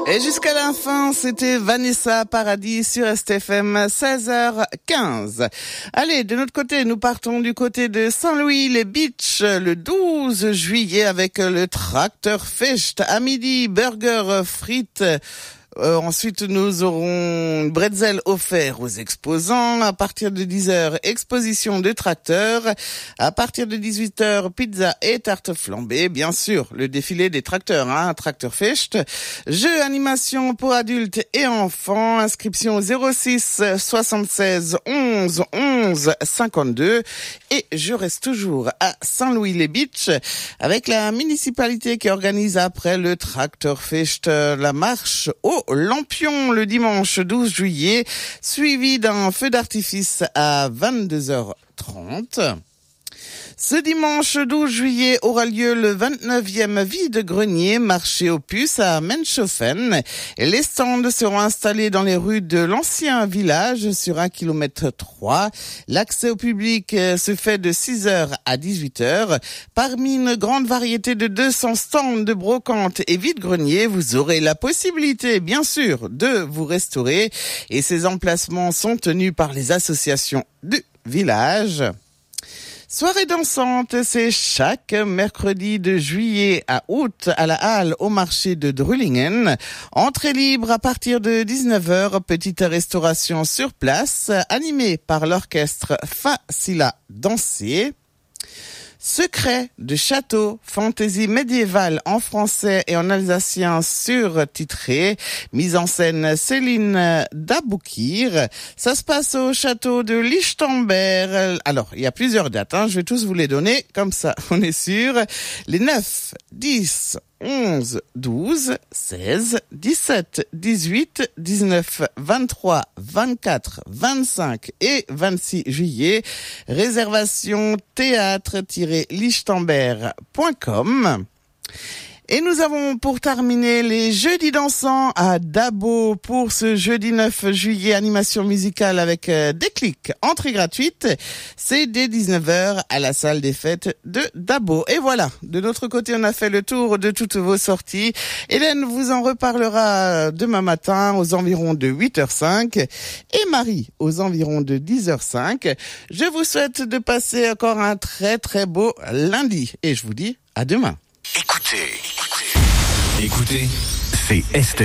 Et jusqu'à la fin, c'était Vanessa Paradis sur STFM, 16h15. Allez, de notre côté, nous partons du côté de Saint-Louis-les-Beach le 12 juillet avec le Tracteur Fest à midi, burger, frites. Ensuite, nous aurons bretzel offert aux exposants. À partir de 10h, exposition de tracteurs. À partir de 18h, pizza et tarte flambée. Bien sûr, le défilé des tracteurs, Tracteur Fest. Jeux, animation pour adultes et enfants. Inscription 06 76 11 11 52. Et je reste toujours à Saint-Louis-les-Beach avec la municipalité qui organise après le Tracteur Fest la marche au Lampion le dimanche 12 juillet, suivi d'un feu d'artifice à 22h30. Ce dimanche 12 juillet aura lieu le 29e vide-grenier marché aux puces à Menshofen. Les stands seront installés dans les rues de l'ancien village sur 1,3 km. L'accès au public se fait de 6h à 18h. Parmi une grande variété de 200 stands de brocante et vide-grenier, vous aurez la possibilité, bien sûr, de vous restaurer. Et ces emplacements sont tenus par les associations du village. Soirée dansante, c'est chaque mercredi de juillet à août à la halle au marché de Drullingen. Entrée libre à partir de 19h, petite restauration sur place, animée par l'orchestre Facila Danser. Secret de château, fantaisie médiévale en français et en alsacien surtitré, mise en scène Céline Daboukir. Ça se passe au château de Lichtenberg. Alors, il y a plusieurs dates, je vais tous vous les donner, comme ça on est sûr. Les 9, 10, 11, 12, 16, 17, 18, 19, 23, 24, 25 et 26 juillet. Réservation théâtre-lichtenberg.com. Et nous avons pour terminer les jeudis dansants à Dabo pour ce jeudi 9 juillet, animation musicale avec Déclic, entrée gratuite. C'est dès 19h à la salle des fêtes de Dabo. Et voilà, de notre côté, on a fait le tour de toutes vos sorties. Hélène vous en reparlera demain matin aux environs de 8h05 et Marie aux environs de 10h05. Je vous souhaite de passer encore un très très beau lundi et je vous dis à demain. Écoutez, c'est STFM.